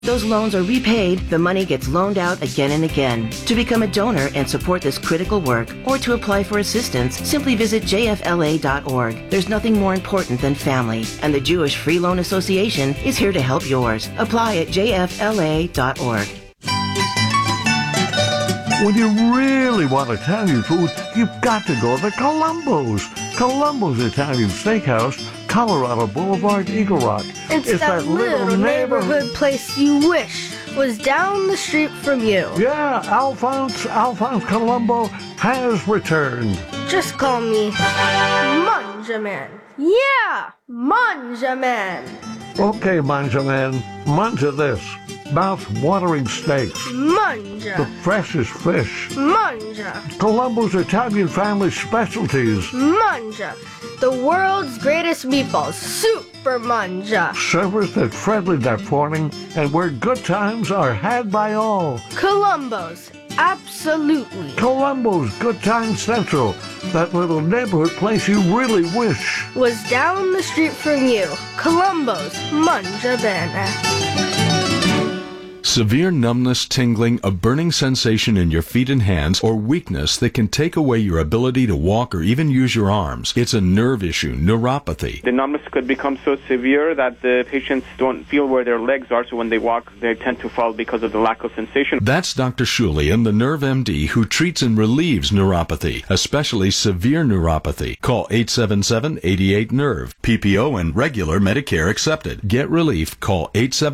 Those loans are repaid, the money gets loaned out again and again. To become a donor and support this critical work, or to apply for assistance, simply visit jfla.org. There's nothing more important than family, and the Jewish Free Loan Association is here to help yours. Apply at jfla.org. When you really want Italian food, you've got to go to Columbo's. Columbo's Italian Steakhouse, Colorado Boulevard, Eagle Rock. It's that little neighborhood place you wish was down the street from you. Yeah, Alphonse Columbo has returned. Just call me Manjaman. Yeah, Manjaman. Okay, Manjaman, manja this. Mouth-watering steaks. Manja. The freshest fish. Manja. Columbo's Italian family specialties. Manja. The world's greatest meatballs. Super Manja. Servers that friendly that morning and where good times are had by all. Columbo's. Absolutely. Columbo's Good Time Central. That little neighborhood place you really wish was down the street from you. Columbo's Manja Bene. Severe numbness, tingling, a burning sensation in your feet and hands, or weakness that can take away your ability to walk or even use your arms. It's a nerve issue, neuropathy. The numbness could become so severe that the patients don't feel where their legs are, so when they walk, they tend to fall because of the lack of sensation. That's Dr. Shulian, the Nerve MD, who treats and relieves neuropathy, especially severe neuropathy. Call 877-88-NERVE. PPO and regular Medicare accepted. Get relief. Call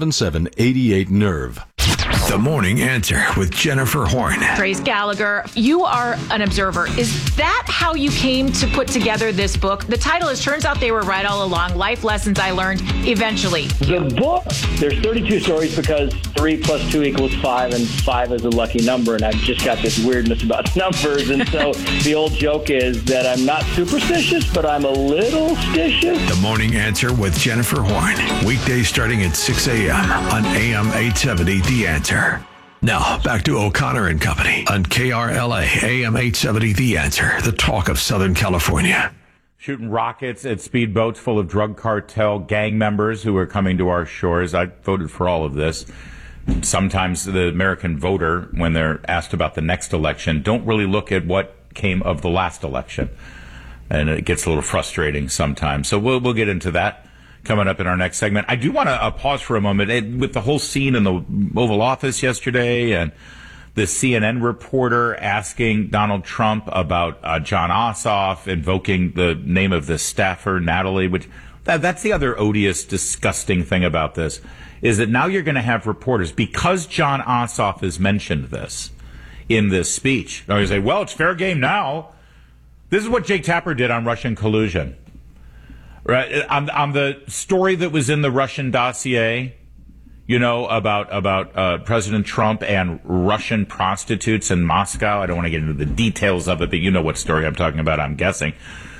877-88-NERVE. The Morning Answer with Jennifer Horn. Trace Gallagher, you are an observer. Is that how you came to put together this book? The title is Turns Out They Were Right All Along, Life Lessons I Learned Eventually. The book, there's 32 stories because 3 + 2 = 5, and 5 is a lucky number, and I've just got this weirdness about numbers, and so the old joke is that I'm not superstitious, but I'm a little stitious. The Morning Answer with Jennifer Horn. Weekdays starting at 6 a.m. on AM 870, The Answer. Now, back to O'Connor and Company on KRLA, AM 870, The Answer, the talk of Southern California. Shooting rockets at speedboats full of drug cartel gang members who are coming to our shores. I voted for all of this. Sometimes the American voter, when they're asked about the next election, don't really look at what came of the last election. And it gets a little frustrating sometimes. So we'll get into that coming up in our next segment. I do want to pause for a moment with the whole scene in the Oval Office yesterday and the CNN reporter asking Donald Trump about John Ossoff, invoking the name of the staffer, Natalie, which that's the other odious, disgusting thing about this, is that now you're going to have reporters, because John Ossoff has mentioned this in this speech, they're going to say, well, it's fair game now. This is what Jake Tapper did on Russian collusion. Right, on the story that was in the Russian dossier, you know, about President Trump and Russian prostitutes in Moscow. I don't want to get into the details of it, but you know what story I'm talking about, I'm guessing.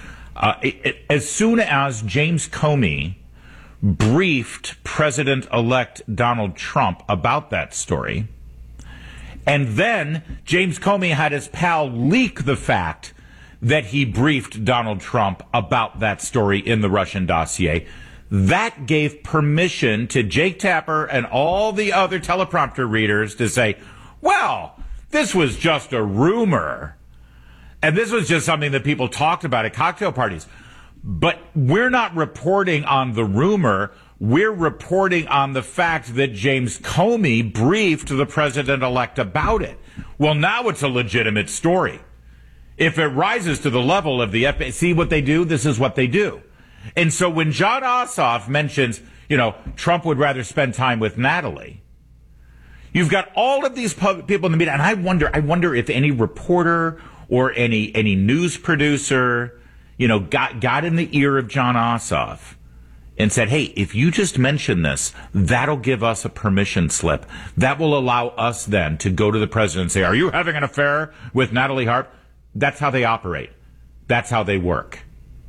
As soon as James Comey briefed President-elect Donald Trump about that story, and then James Comey had his pal leak the fact that he briefed Donald Trump about that story in the Russian dossier. That gave permission to Jake Tapper and all the other teleprompter readers to say, well, this was just a rumor. And this was just something that people talked about at cocktail parties. But we're not reporting on the rumor. We're reporting on the fact that James Comey briefed the president-elect about it. Well, now it's a legitimate story. If it rises to the level of the FBI, see what they do? This is what they do. And so when John Ossoff mentions, you know, Trump would rather spend time with Natalie, you've got all of these people in the media, and I wonder if any reporter or any news producer, you know, got in the ear of John Ossoff and said, hey, if you just mention this, that'll give us a permission slip. That will allow us then to go to the president and say, are you having an affair with Natalie Harp? That's how they operate. That's how they work.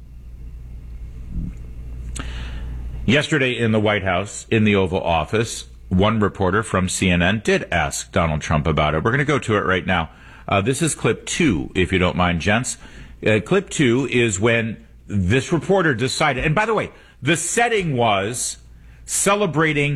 Yesterday in the White House, in the Oval Office, one reporter from CNN did ask Donald Trump about it. We're going to go to it right now. This is clip 2, if you don't mind, gents. Clip 2 is when this reporter decided, and by the way, the setting was celebrating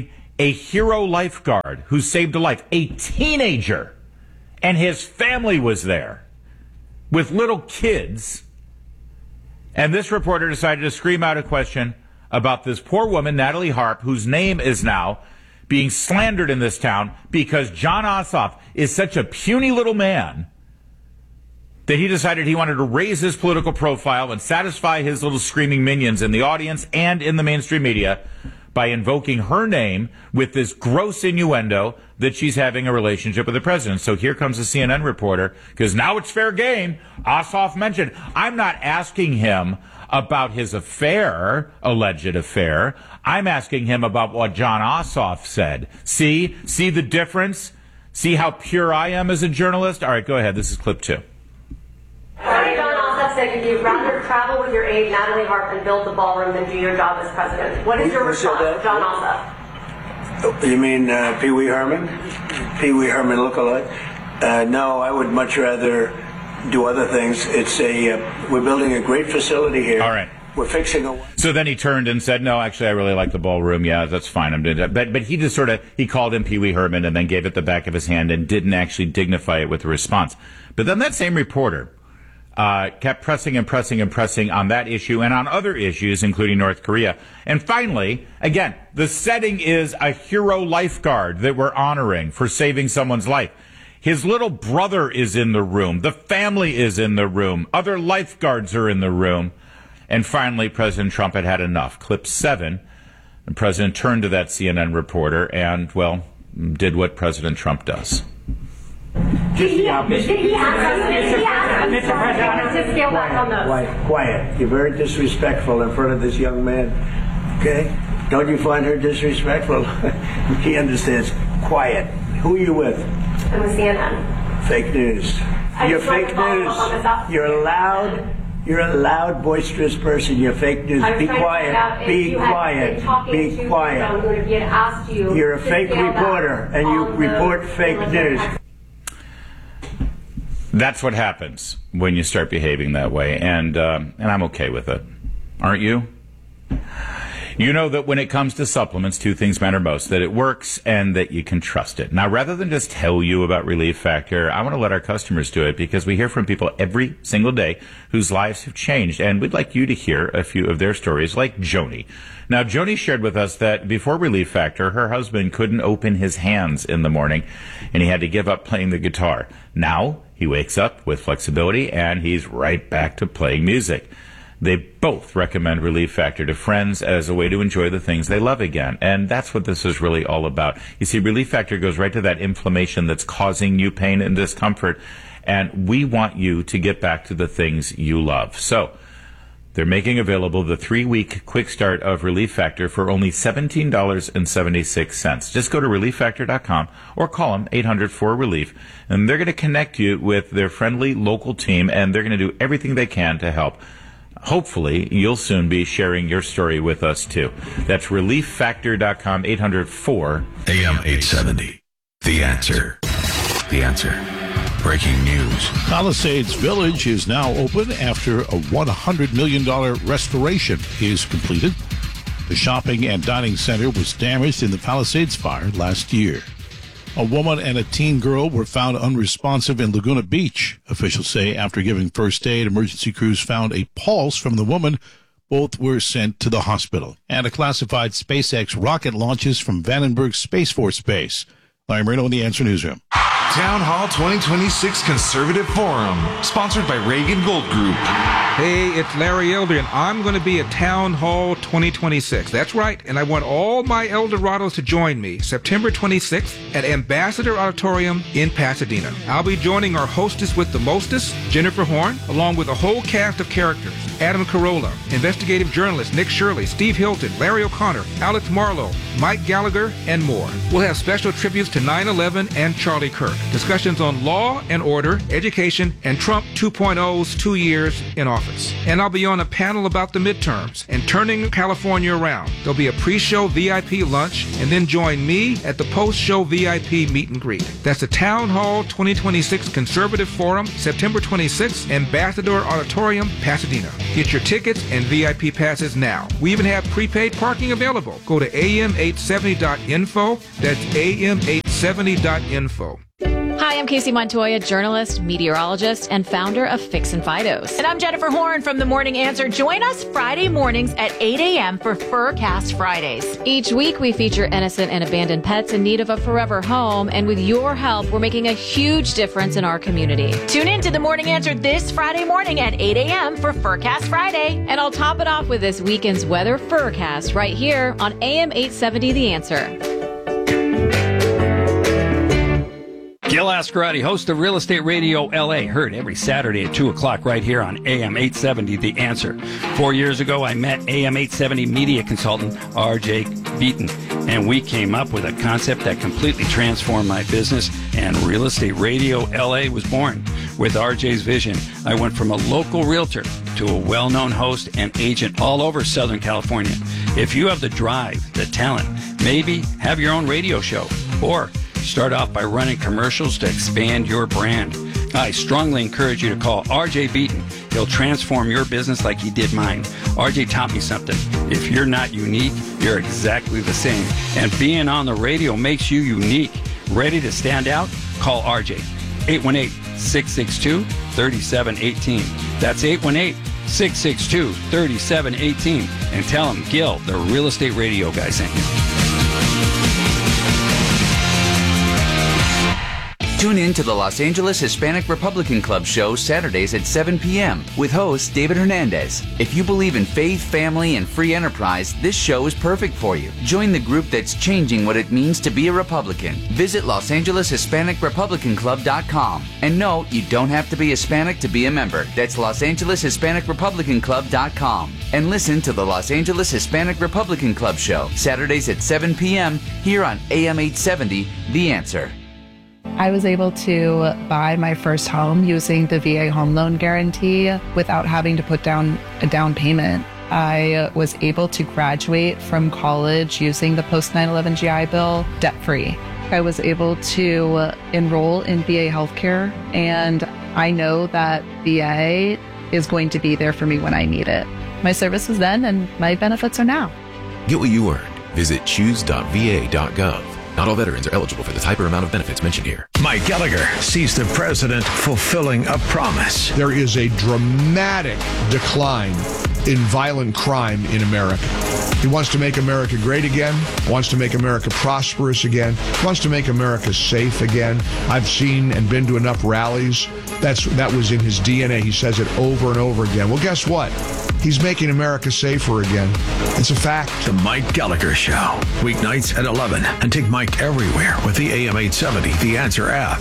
a hero lifeguard who saved a life, a teenager, and his family was there with little kids. And this reporter decided to scream out a question about this poor woman, Natalie Harp, whose name is now being slandered in this town because Jon Ossoff is such a puny little man that he decided he wanted to raise his political profile and satisfy his little screaming minions in the audience and in the mainstream media by invoking her name with this gross innuendo that she's having a relationship with the president. So here comes a CNN reporter, because now it's fair game. Ossoff mentioned, I'm not asking him about his affair, alleged affair. I'm asking him about what Jon Ossoff said. See the difference? See how pure I am as a journalist? All right, go ahead. This is clip 2. Jon Ossoff said you'd rather travel with your aide, Natalie Harp, and build the ballroom than do your job as president. What is your response to Jon Ossoff? You mean Pee Wee Herman? Pee Wee Herman lookalike? No, I would much rather do other things. It's we're building a great facility here. All right. We're fixing a... So then he turned and said, no, actually, I really like the ballroom. Yeah, that's fine. I'm doing that. But he just he called him Pee Wee Herman and then gave it the back of his hand and didn't actually dignify it with a response. But then that same reporter kept pressing and pressing and pressing on that issue and on other issues, including North Korea. And finally, again, the setting is a hero lifeguard that we're honoring for saving someone's life. His little brother is in the room. The family is in the room. Other lifeguards are in the room. And finally, President Trump had enough. Clip 7, the president turned to that CNN reporter and, well, did what President Trump does. Did he ask us to scale back on those? Quiet. You're very disrespectful in front of this young man. Okay? Don't you find her disrespectful? He understands. Quiet. Who are you with? I'm with CNN. Fake news. You're fake news. You're a loud, boisterous person. You're fake news. Be quiet. Be quiet. Be quiet. You're a fake reporter, and you report fake news. That's what happens when you start behaving that way, and I'm okay with it. Aren't you? You know that when it comes to supplements, two things matter most, that it works and that you can trust it. Now, rather than just tell you about Relief Factor, I want to let our customers do it because we hear from people every single day whose lives have changed, and we'd like you to hear a few of their stories, like Joni. Now, Joni shared with us that before Relief Factor, her husband couldn't open his hands in the morning, and he had to give up playing the guitar. Now, he wakes up with flexibility, and he's right back to playing music. They both recommend Relief Factor to friends as a way to enjoy the things they love again. And that's what this is really all about. You see, Relief Factor goes right to that inflammation that's causing you pain and discomfort. And we want you to get back to the things you love. So they're making available the 3-week quick start of Relief Factor for only $17.76. Just go to ReliefFactor.com or call them 800-4RELIEF. And they're going to connect you with their friendly local team, and they're going to do everything they can to help. Hopefully, you'll soon be sharing your story with us, too. That's ReliefFactor.com, 800-4. AM 870. The Answer. The Answer. Breaking news. Palisades Village is now open after a $100 million restoration is completed. The shopping and dining center was damaged in the Palisades fire last year. A woman and a teen girl were found unresponsive in Laguna Beach. Officials say after giving first aid, emergency crews found a pulse from the woman. Both were sent to the hospital. And a classified SpaceX rocket launches from Vandenberg Space Force Base. Larry Marino in the Answer Newsroom. Town Hall 2026 Conservative Forum, sponsored by Reagan Gold Group. Hey, it's Larry Eldren. I'm going to be at Town Hall 2026. That's right, and I want all my Eldorados to join me September 26th at Ambassador Auditorium in Pasadena. I'll be joining our hostess with the mostest, Jennifer Horn, along with a whole cast of characters. Adam Carolla, investigative journalist Nick Shirley, Steve Hilton, Larry O'Connor, Alex Marlowe, Mike Gallagher, and more. We'll have special tributes to 9/11 and Charlie Kirk. Discussions on law and order, education, and Trump 2.0's 2 years in office. office. And I'll be on a panel about the midterms and turning California around. There'll be a pre-show VIP lunch, and then join me at the post-show VIP meet and greet. That's the Town Hall 2026 Conservative Forum, September 26th, Ambassador Auditorium, Pasadena. Get your tickets and VIP passes now. We even have prepaid parking available. Go to am870.info. That's am870.info. Hi, I'm Casey Montoya, journalist, meteorologist, and founder of Fix and Fidos. And I'm Jennifer Horn from The Morning Answer. Join us Friday mornings at 8 a.m. for Furcast Fridays. Each week, we feature innocent and abandoned pets in need of a forever home. And with your help, we're making a huge difference in our community. Tune in to The Morning Answer this Friday morning at 8 a.m. for Furcast Friday. And I'll top it off with this weekend's weather Furcast right here on AM 870 The Answer. Gil Ascarati, host of Real Estate Radio LA, heard every Saturday at 2 o'clock right here on AM 870, The Answer. 4 years ago, I met AM 870 media consultant RJ Beaton, and we came up with a concept that completely transformed my business, and Real Estate Radio LA was born. With RJ's vision, I went from a local realtor to a well-known host and agent all over Southern California. If you have the drive, the talent, maybe have your own radio show, or start off by running commercials to expand your brand, I strongly encourage you to call RJ Beaton. He'll transform your business like he did mine. RJ taught me something. If you're not unique, you're exactly the same. And being on the radio makes you unique. Ready to stand out? Call RJ. 818-662-3718. That's 818-662-3718. And tell him Gil, the Real Estate Radio guy, sent you. Tune in to the Los Angeles Hispanic Republican Club show Saturdays at 7 p.m. with host David Hernandez. If you believe in faith, family, and free enterprise, this show is perfect for you. Join the group that's changing what it means to be a Republican. Visit LosAngelesHispanicRepublicanClub.com. And no, you don't have to be Hispanic to be a member. That's LosAngelesHispanicRepublicanClub.com. And listen to the Los Angeles Hispanic Republican Club show Saturdays at 7 p.m. here on AM 870, The Answer. I was able to buy my first home using the VA home loan guarantee without having to put down a down payment. I was able to graduate from college using the post 9/11 GI Bill debt-free. I was able to enroll in VA healthcare, and I know that VA is going to be there for me when I need it. My service was then, and my benefits are now. Get what you earned. Visit choose.va.gov. Not all veterans are eligible for the type or amount of benefits mentioned here. Mike Gallagher sees the president fulfilling a promise. There is a dramatic decline in violent crime in America. He wants to make America great again, wants to make America prosperous again, wants to make America safe again. I've seen and been to enough rallies. That was in his DNA. He says it over and over again. Well, guess what? He's making America safer again. It's a fact. The Mike Gallagher Show. Weeknights at 11. And take Mike everywhere with the AM 870 The Answer app.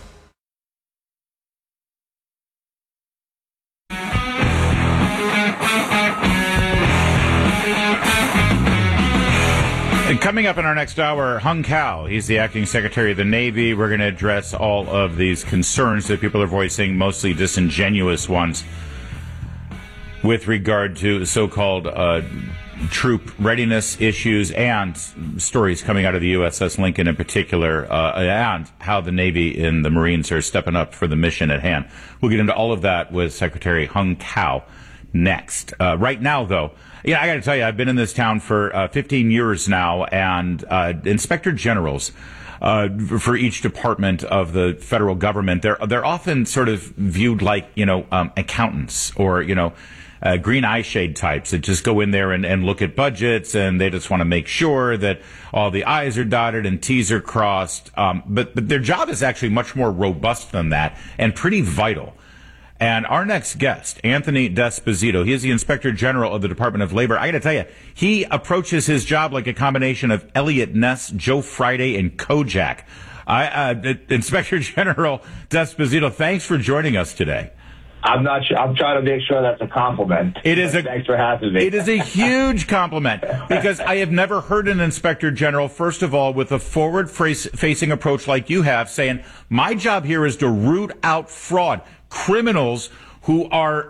And coming up in our next hour, Hung Cao. He's the acting Secretary of the Navy. We're going to address all of these concerns that people are voicing, mostly disingenuous ones, with regard to so-called troop readiness issues and stories coming out of the USS Lincoln in particular, and how the Navy and the Marines are stepping up for the mission at hand. We'll get into all of that with Secretary Hung Cao next. Right now, though, I got to tell you, I've been in this town for 15 years now, and inspector generals for each department of the federal government, they're often sort of viewed like, accountants or, green eye shade types that just go in there and look at budgets, and they just want to make sure that all the I's are dotted and T's are crossed. But their job is actually much more robust than that and pretty vital. And our next guest, Anthony D'Esposito, he is the Inspector General of the Department of Labor. I got to tell you, he approaches his job like a combination of Elliot Ness, Joe Friday, and Kojak. Inspector General D'Esposito, thanks for joining us today. I'm not sure. I'm trying to make sure that's a compliment. Thanks for having me. It is a huge compliment, because I have never heard an Inspector General, first of all, with a forward-facing approach like you have, saying, my job here is to root out fraud, criminals who are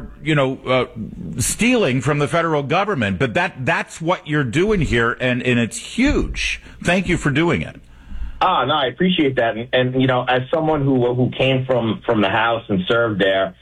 stealing from the federal government. But that's what you're doing here, and it's huge. Thank you for doing it. No, I appreciate that. And as someone who came from the House and served there,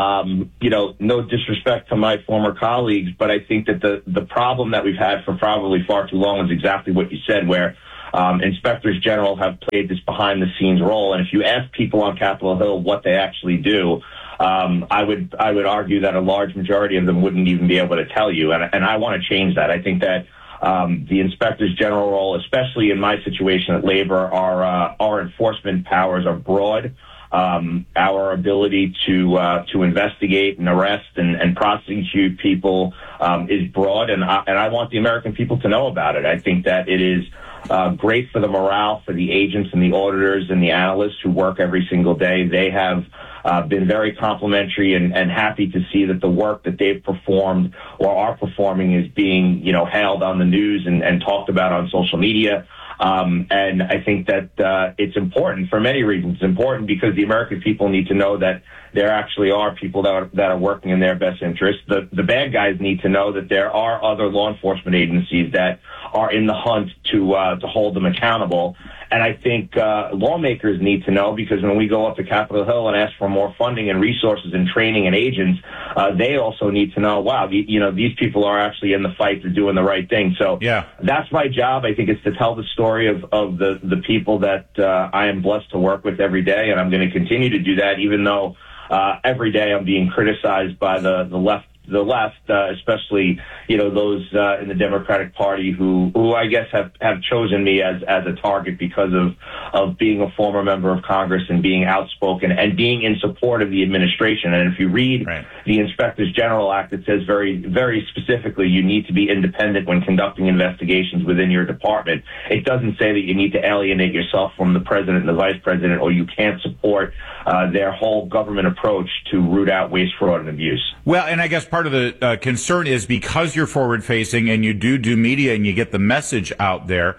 no disrespect to my former colleagues, but I think that the problem that we've had for probably far too long is exactly what you said, where inspectors general have played this behind the scenes role. And if you ask people on Capitol Hill what they actually do, I would argue that a large majority of them wouldn't even be able to tell you. And I want to change that. I think that the inspectors general role, especially in my situation at Labor, our enforcement powers are broad. Our ability to investigate and arrest and prosecute people is broad, and I want the American people to know about it. I think that it is great for the morale for the agents and the auditors and the analysts who work every single day. They have been very complimentary and happy to see that the work that they've performed or are performing is being, hailed on the news and talked about on social media. And I think that it's important for many reasons. It's important because the American people need to know that there actually are people that are working in their best interest. The bad guys need to know that there are other law enforcement agencies that are in the hunt to hold them accountable. And I think lawmakers need to know, because when we go up to Capitol Hill and ask for more funding and resources and training and agents, they also need to know, wow, these people are actually in the fight. They're doing the right thing. So that's my job. I think it's to tell the story of the people that I am blessed to work with every day. And I'm going to continue to do that, even though every day I'm being criticized by the left, especially, those in the Democratic Party who I guess have chosen me as a target because of being a former member of Congress and being outspoken and being in support of the administration. And if you read the Inspectors General Act, it says very, very specifically you need to be independent when conducting investigations within your department. It doesn't say that you need to alienate yourself from the president and the vice president, or you can't support their whole government approach to root out waste, fraud, and abuse. Well, and I guess part of the concern is because you're forward-facing and you do media and you get the message out there,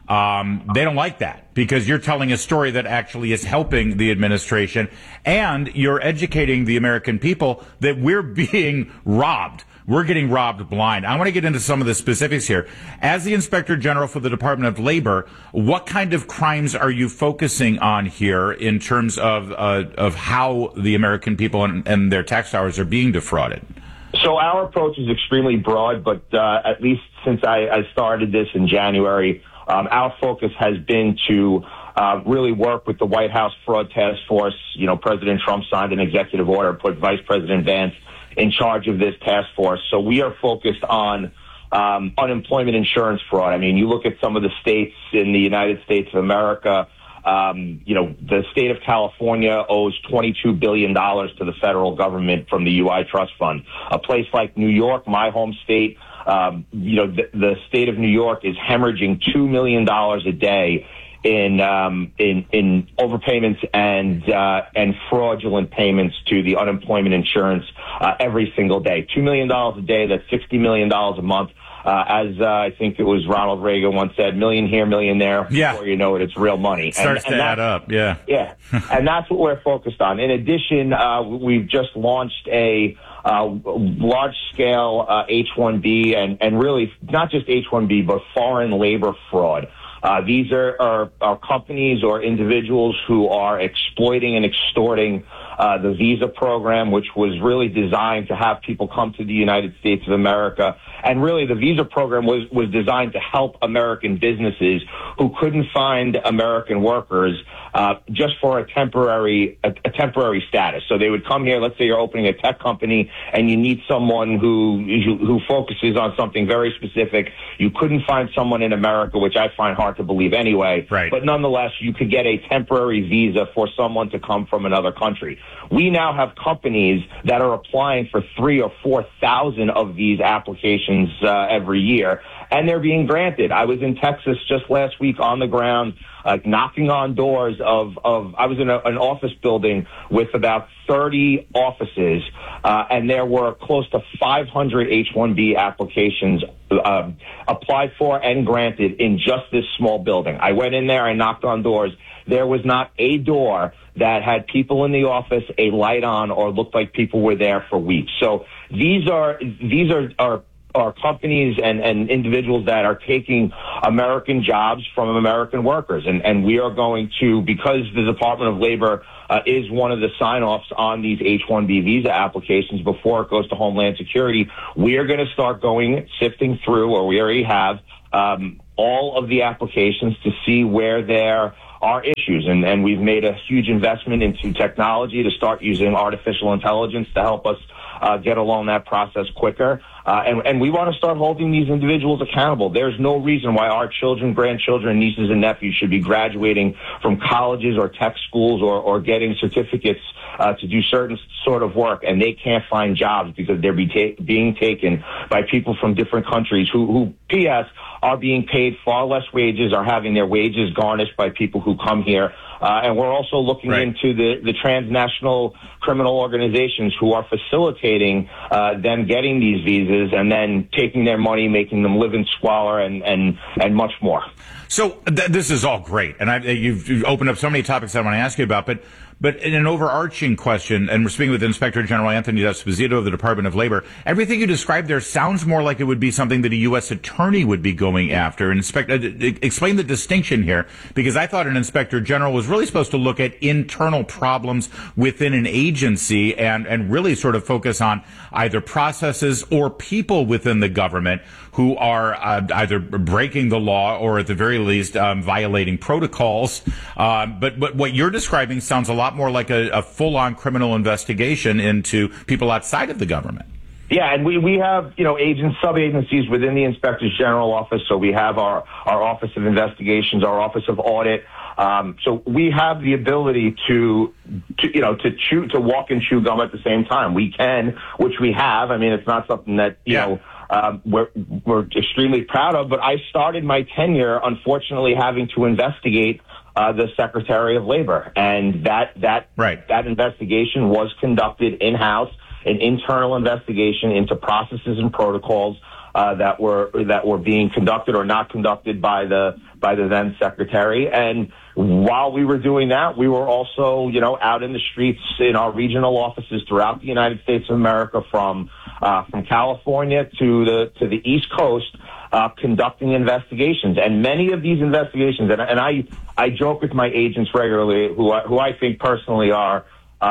they don't like that because you're telling a story that actually is helping the administration, and you're educating the American people that we're being robbed. We're getting robbed blind. I want to get into some of the specifics here. As the Inspector General for the Department of Labor, what kind of crimes are you focusing on here in terms of how the American people and their tax dollars are being defrauded? So our approach is extremely broad, but at least since I started this in January, our focus has been to really work with the White House Fraud Task Force. President Trump signed an executive order, put Vice President Vance in charge of this task force. So we are focused on unemployment insurance fraud. I mean, you look at some of the states in the United States of America, the state of California owes $22 billion to the federal government from the UI Trust Fund. A place like New York, my home state, the state of New York is hemorrhaging $2 million a day in overpayments and fraudulent payments to the unemployment insurance every single day. $2 million a day, that's $60 million a month. As I think it was Ronald Reagan once said, million here, million there. Yeah. Before you know it, it's real money. Starts to add up, yeah. Yeah, and that's what we're focused on. In addition, we've just launched a large-scale H-1B and really not just H-1B, but foreign labor fraud. These are companies or individuals who are exploiting and extorting the visa program, which was really designed to have people come to the United States of America. And really, the visa program was designed to help American businesses who couldn't find American workers just for a temporary status. So they would come here. Let's say you're opening a tech company and you need someone who focuses on something very specific. You couldn't find someone in America, which I find hard to believe anyway. Right. But nonetheless, you could get a temporary visa for someone to come from another country. We now have companies that are applying for 3,000 or 4,000 of these applications every year, and they're being granted. I was in Texas just last week on the ground knocking on doors of I was in an office building with about 30 offices, and there were close to 500 H-1B applications applied for and granted in just this small building. I went in there, I knocked on doors. There was not a door that had people in the office, a light on, or looked like people were there for weeks. So these are companies and individuals that are taking American jobs from American workers. And we are going to, because the Department of Labor is one of the sign-offs on these H-1B visa applications before it goes to Homeland Security, we are going to start sifting through, or we already have, all of the applications to see where there are issues. And we've made a huge investment into technology to start using artificial intelligence to help us get along that process quicker. And we want to start holding these individuals accountable. There's no reason why our children, grandchildren, nieces, and nephews should be graduating from colleges or tech schools or getting certificates to do certain sort of work, and they can't find jobs because they're being taken by people from different countries who, P.S., are being paid far less wages, are having their wages garnished by people who come here. And we're also looking into the transnational criminal organizations who are facilitating them getting these visas and then taking their money, making them live in squalor and much more. So this is all great, and you've opened up so many topics I want to ask you about, but in an overarching question, and we're speaking with Inspector General Anthony D'Esposito of the Department of Labor, everything you described there sounds more like it would be something that a U.S. attorney would be going after. And explain the distinction here, because I thought an Inspector General was really supposed to look at internal problems within an agency and really sort of focus on either processes or people within the government who are either breaking the law or at the very least violating protocols. But what you're describing sounds a lot more like a full-on criminal investigation into people outside of the government. Yeah, and we have, agents, sub-agencies within the Inspector General office. So we have our Office of Investigations, our Office of Audit. So we have the ability to walk and chew gum at the same time. We can, which we have. I mean, it's not something that, we're extremely proud of, but I started my tenure, unfortunately, having to investigate the Secretary of Labor, and that investigation was conducted in-house, an internal investigation into processes and protocols that were being conducted or not conducted by the then Secretary. And while we were doing that, we were also, out in the streets in our regional offices throughout the United States of America, from California to the East Coast, conducting investigations. And many of these investigations, and I joke with my agents regularly, who I think personally are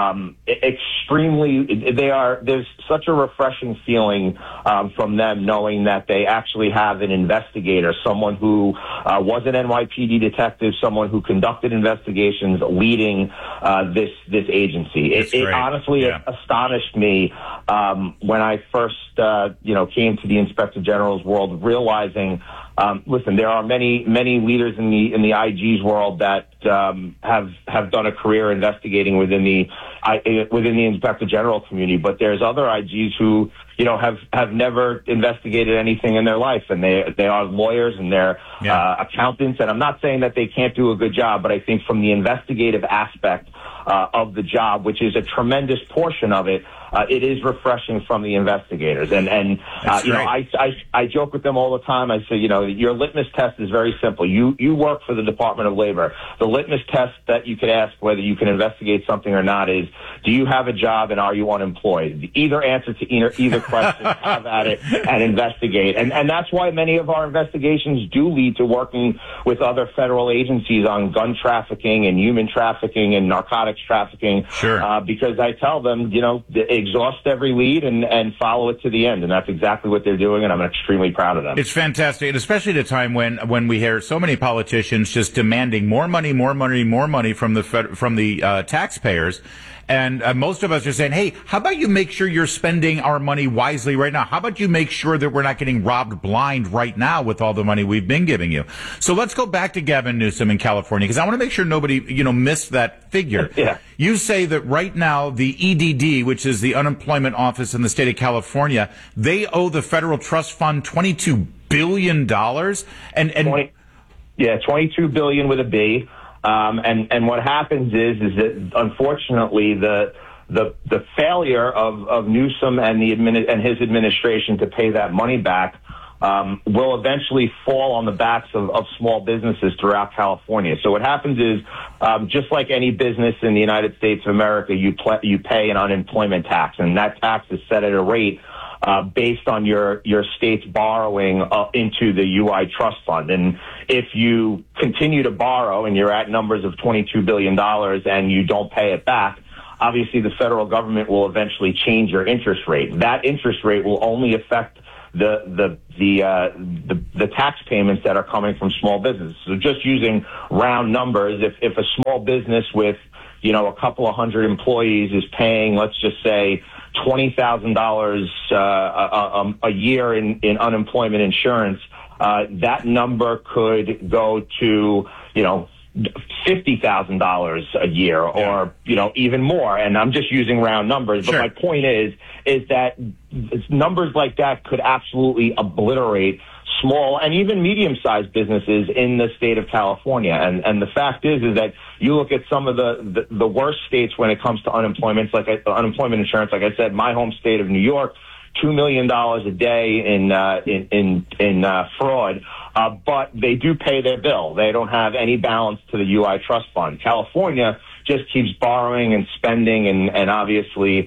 there's such a refreshing feeling from them knowing that they actually have an investigator, someone who was an NYPD detective, someone who conducted investigations leading this agency. It honestly astonished me when I first came to the Inspector General's world, realizing listen, there are many leaders in the IG's world that have done a career investigating within the Inspector General community, but there's other IGs who have never investigated anything in their life, and they are lawyers and they're accountants. And I'm not saying that they can't do a good job, but I think from the investigative aspect of the job, which is a tremendous portion of it, it is refreshing from the investigators. And I joke with them all the time. I say, your litmus test is very simple. You work for the Department of Labor. The litmus test that you could ask whether you can investigate something or not is, do you have a job and are you unemployed? Either answer to either question, have at it and investigate. And that's why many of our investigations do lead to working with other federal agencies on gun trafficking and human trafficking and narcotics trafficking. Sure. Because I tell them, exhaust every lead and follow it to the end. And that's exactly what they're doing, and I'm extremely proud of them. It's fantastic, and especially at a time when we hear so many politicians just demanding more money from the taxpayers. And most of us are saying, hey, how about you make sure you're spending our money wisely right now? How about you make sure that we're not getting robbed blind right now with all the money we've been giving you? So let's go back to Gavin Newsom in California, because I want to make sure nobody, missed that figure. Yeah. You say that right now the EDD, which is the unemployment office in the state of California, they owe the federal trust fund $22 billion. Yeah, $22 billion with a B. And what happens is that unfortunately the failure of Newsom and his administration to pay that money back will eventually fall on the backs of small businesses throughout California. So what happens is, just like any business in the United States of America, you pay an unemployment tax, and that tax is set at a rate based on your state's borrowing into the UI Trust Fund. And if you continue to borrow and you're at numbers of $22 billion and you don't pay it back, obviously the federal government will eventually change your interest rate. That interest rate will only affect the tax payments that are coming from small businesses. So just using round numbers, if a small business with, a couple of hundred employees is paying, let's just say, $20,000 a year in unemployment insurance, that number could go to, $50,000 a year or, even more. And I'm just using round numbers. But my point is that numbers like that could absolutely obliterate small and even medium-sized businesses in the state of California. And the fact is that you look at some of the worst states when it comes to unemployment insurance. Like I said, my home state of New York, $2 million a day in fraud. But they do pay their bill. They don't have any balance to the UI Trust Fund. California just keeps borrowing and spending, and obviously,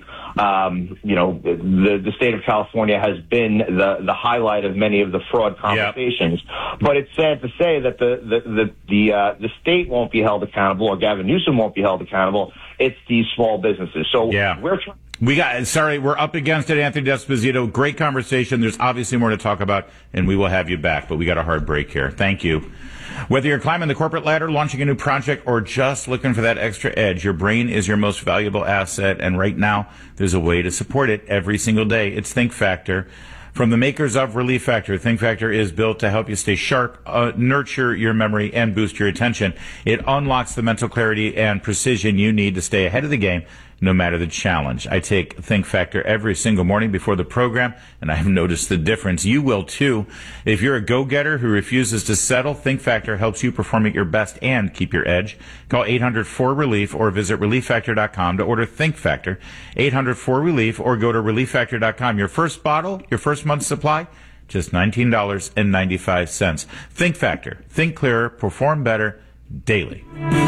the state of California has been the highlight of many of the fraud conversations. Yep. But it's sad to say that the state won't be held accountable, or Gavin Newsom won't be held accountable. It's these small businesses. So we're trying. We're up against it, Anthony D'Esposito. Great conversation. There's obviously more to talk about, and we will have you back, but we got a hard break here. Thank you. Whether you're climbing the corporate ladder, launching a new project, or just looking for that extra edge, your brain is your most valuable asset, and right now, there's a way to support it every single day. It's Think Factor. From the makers of Relief Factor, Think Factor is built to help you stay sharp, nurture your memory, and boost your attention. It unlocks the mental clarity and precision you need to stay ahead of the game, no matter the challenge. I take Think Factor every single morning before the program, and I have noticed the difference. You will too. If you're a go-getter who refuses to settle, Think Factor helps you perform at your best and keep your edge. Call 800-4RELIEF or visit ReliefFactor.com to order Think Factor. 800-4RELIEF or go to ReliefFactor.com. Your first bottle, your first month's supply, just $19.95. Think Factor. Think clearer, perform better, daily.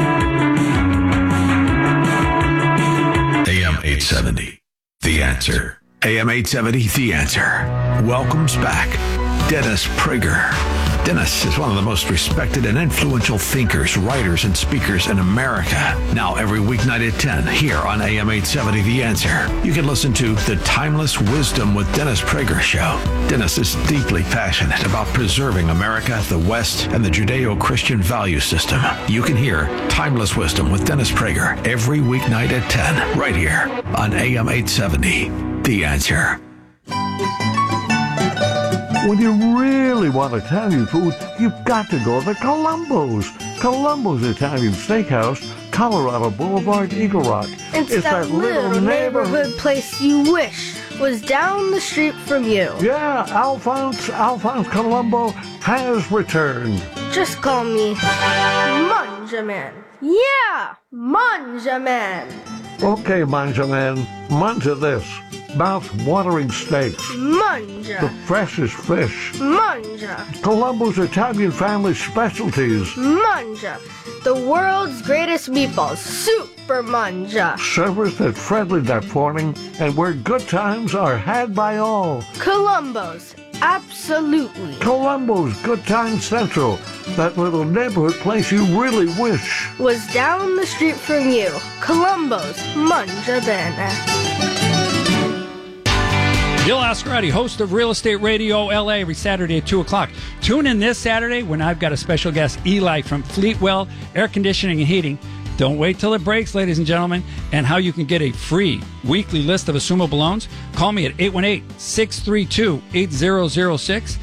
AM 870, The Answer. AM 870, The Answer. Welcomes back Dennis Prager. Dennis is one of the most respected and influential thinkers, writers, and speakers in America. Now every weeknight at 10 here on AM 870 The Answer. You can listen to The Timeless Wisdom with Dennis Prager show. Dennis is deeply passionate about preserving America, the West, and the Judeo-Christian value system. You can hear Timeless Wisdom with Dennis Prager every weeknight at 10 right here on AM 870 The Answer. When you really want Italian food, you've got to go to Columbo's. Columbo's Italian Steakhouse, Colorado Boulevard, Eagle Rock. It's that little neighborhood place you wish was down the street from you. Yeah, Alphonse Columbo has returned. Just call me Manjaman. Yeah, Manjaman. Okay, Manjaman, manja this. Mouth-watering steaks. Manja. The freshest fish. Manja. Columbo's Italian family specialties. Manja. The world's greatest meatballs. Super Manja. Serviced at friendly that morning, and where good times are had by all. Columbo's. Absolutely. Columbo's Good Time Central. That little neighborhood place you really wish was down the street from you. Columbo's Manja Bene. Bill Ascarati, host of Real Estate Radio LA, every Saturday at 2 o'clock. Tune in this Saturday when I've got a special guest, Eli from Fleetwell Air Conditioning and Heating. Don't wait till it breaks, ladies and gentlemen. And how you can get a free weekly list of assumable loans. Call me at 818-632-8006.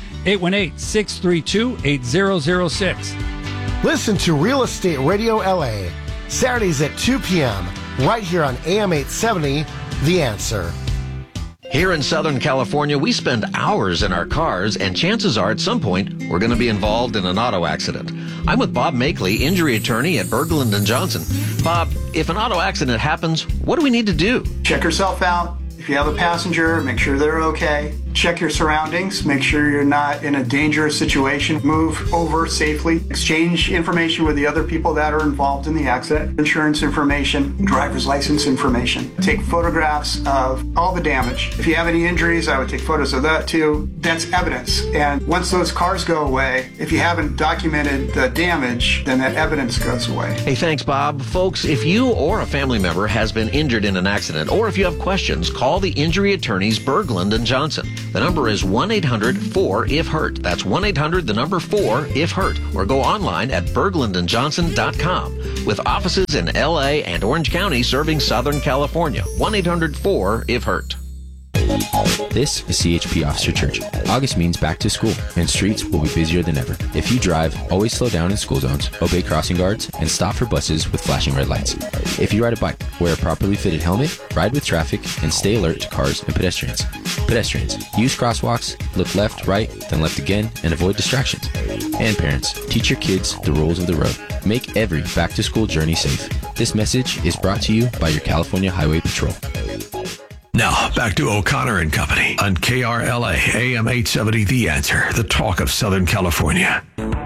818-632-8006. Listen to Real Estate Radio LA, Saturdays at 2 p.m., right here on AM 870, The Answer. Here in Southern California, we spend hours in our cars, and chances are at some point we're going to be involved in an auto accident. I'm with Bob Makeley, injury attorney at Berglund & Johnson. Bob, if an auto accident happens, what do we need to do? Check yourself out. If you have a passenger, make sure they're okay. Check your surroundings. Make sure you're not in a dangerous situation. Move over safely. Exchange information with the other people that are involved in the accident. Insurance information, driver's license information. Take photographs of all the damage. If you have any injuries, I would take photos of that too. That's evidence. And once those cars go away, if you haven't documented the damage, then that evidence goes away. Hey, thanks, Bob. Folks, if you or a family member has been injured in an accident, or if you have questions, call the injury attorneys Berglund & Johnson. The number is 1-800-4-IF-HURT. That's 1-800-4-IF-HURT. Or go online at berglundandjohnson.com. With offices in L.A. and Orange County serving Southern California. 1-800-4-IF-HURT. This is CHP Officer Church. August means back to school, and streets will be busier than ever. If you drive, always slow down in school zones, obey crossing guards, and stop for buses with flashing red lights. If you ride a bike, wear a properly fitted helmet, ride with traffic, and stay alert to cars and pedestrians. Pedestrians, use crosswalks, look left, right, then left again, and avoid distractions. And parents, teach your kids the rules of the road. Make every back-to-school journey safe. This message is brought to you by your California Highway Patrol. Now, back to O'Connor and Company on KRLA AM 870 The Answer, the talk of Southern California.